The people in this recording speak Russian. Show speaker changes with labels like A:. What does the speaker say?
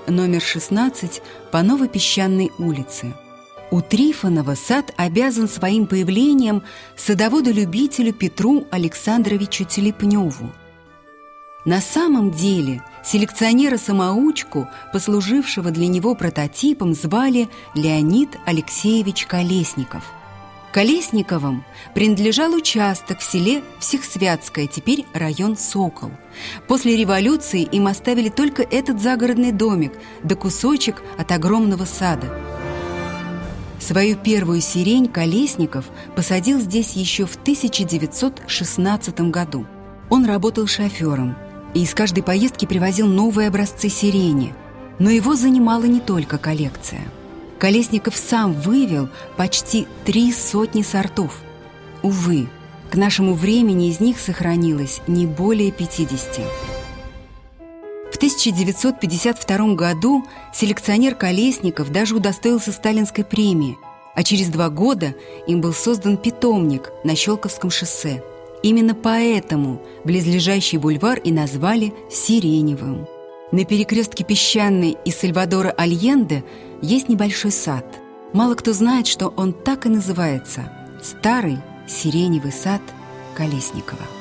A: номер 16 по Новопесчаной улице. У Трифонова сад обязан своим появлением садоводу-любителю Петру Александровичу Телепневу. На самом деле селекционера-самоучку, послужившего для него прототипом, звали Леонид Алексеевич Колесников. Колесниковым принадлежал участок в селе Всехсвятское, теперь район Сокол. После революции им оставили только этот загородный домик да кусочек от огромного сада. Свою первую сирень Колесников посадил здесь еще в 1916 году. Он работал шофером и из каждой поездки привозил новые образцы сирени. Но его занимала не только коллекция. Колесников сам вывел почти 300 сортов. Увы, к нашему времени из них сохранилось не более 50. В 1952 году селекционер Колесников даже удостоился Сталинской премии, а через 2 года им был создан питомник на Щелковском шоссе. Именно поэтому близлежащий бульвар и назвали Сиреневым. На перекрестке Песчаной и Сальвадора Альенде есть небольшой сад. Мало кто знает, что он так и называется – Старый сиреневый сад Колесникова.